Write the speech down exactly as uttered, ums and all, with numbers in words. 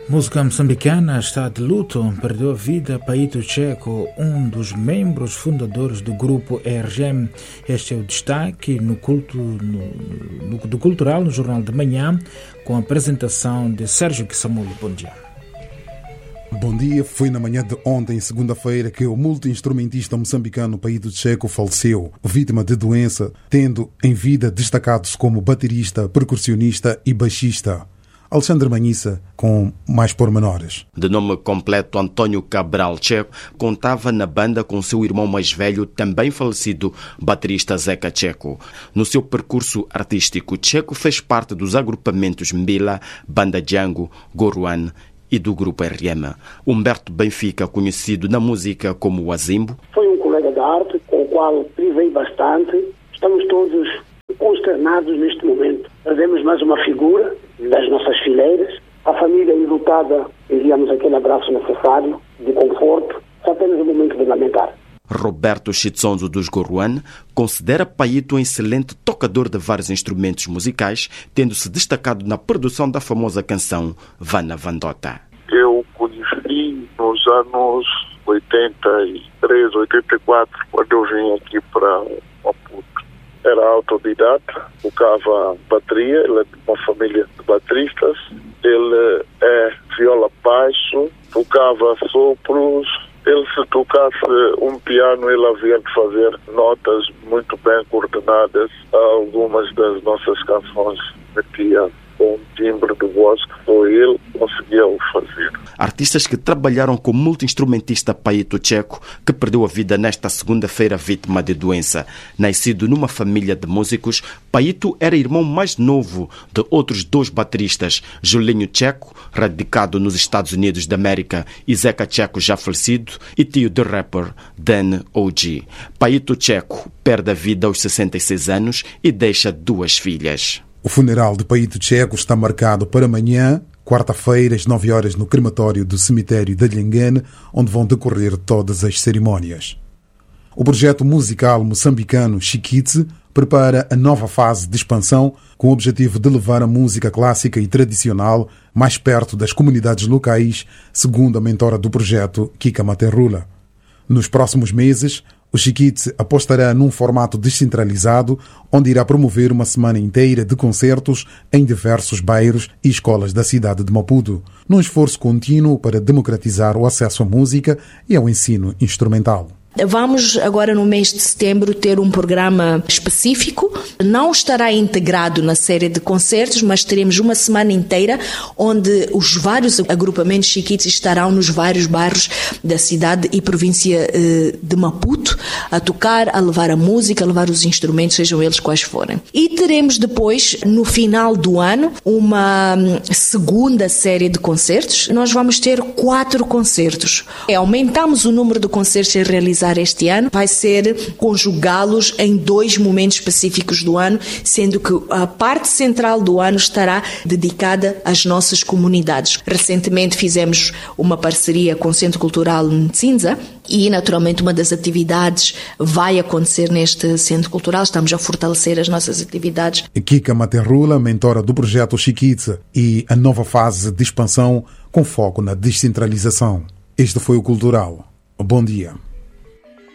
Música moçambicana está de luto, perdeu a vida Paito Checo, um dos membros fundadores do grupo E R G M. Este é o destaque no culto, no, no, do Cultural no Jornal de Manhã, com a apresentação de Sérgio Kissamulo. Bom dia. Bom dia. Foi na manhã de ontem, segunda-feira, que o multi-instrumentista moçambicano Paito Checo faleceu, vítima de doença, tendo em vida destacados como baterista, percussionista e baixista. Alexandre Manhissa, com mais pormenores. De nome completo António Cabral Checo, contava na banda com seu irmão mais velho, também falecido, baterista Zeca Checo. No seu percurso artístico, Checo fez parte dos agrupamentos Mbila, Banda Django, Goruan e do grupo R R M. Humberto Benfica, conhecido na música como o Azimbo. Foi um colega de arte com o qual privei bastante. Estamos todos consternados neste momento. Perdemos mais uma figura das nossas fileiras. A família enlutada, enviamos aquele abraço necessário, de conforto. Só temos um momento de lamentar. Roberto Chitsonzo dos Goruan considera Paito um excelente tocador de vários instrumentos musicais, tendo-se destacado na produção da famosa canção Vana Vandota. Eu conheci nos anos oitenta e três, oitenta e quatro, quando eu vim aqui para Maputo. Era autodidata, tocava bateria, ele é de uma família de bateristas, ele é viola baixo, tocava sopros. Ele, se tocasse um piano, ele havia de fazer notas muito bem coordenadas. Algumas das nossas canções metia com um timbre de voz que foi ele que conseguia o fazer. Artistas que trabalharam com o multi-instrumentista Paito Checo, que perdeu a vida nesta segunda-feira vítima de doença. Nascido numa família de músicos, Paito era irmão mais novo de outros dois bateristas, Julinho Checo, radicado nos Estados Unidos da América, e Zeca Checo, já falecido, e tio do rapper Dan O G. Paito Checo perde a vida aos sessenta e seis anos e deixa duas filhas. O funeral de Paito Checo está marcado para amanhã, quarta-feira, às nove horas, no crematório do cemitério de Lhengene, onde vão decorrer todas as cerimónias. O projeto musical moçambicano Chiquitze prepara a nova fase de expansão com o objetivo de levar a música clássica e tradicional mais perto das comunidades locais, segundo a mentora do projeto, Kika Materrula. Nos próximos meses, o Chiquitze apostará num formato descentralizado, onde irá promover uma semana inteira de concertos em diversos bairros e escolas da cidade de Maputo, num esforço contínuo para democratizar o acesso à música e ao ensino instrumental. Vamos agora no mês de setembro ter um programa específico, não estará integrado na série de concertos, mas teremos uma semana inteira onde os vários agrupamentos Chiquitze estarão nos vários bairros da cidade e província de Maputo a tocar, a levar a música, a levar os instrumentos, sejam eles quais forem. E teremos depois, no final do ano, uma segunda série de concertos. Nós vamos ter quatro concertos. Aumentamos o número de concertos a realizar este ano, vai ser conjugá-los em dois momentos específicos do ano, sendo que a parte central do ano estará dedicada às nossas comunidades. Recentemente fizemos uma parceria com o Centro Cultural Nzinza e, naturalmente, uma das atividades vai acontecer neste Centro Cultural. Estamos a fortalecer as nossas atividades. Kika Materrula, mentora do projeto Chiquitze, e a nova fase de expansão com foco na descentralização. Este foi o Cultural. Bom dia.